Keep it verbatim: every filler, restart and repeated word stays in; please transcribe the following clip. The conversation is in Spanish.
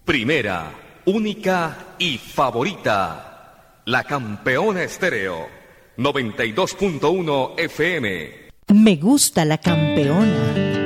Primera, única y favorita. La Campeona Estéreo. noventa y dos punto uno F M. Me gusta la Campeona.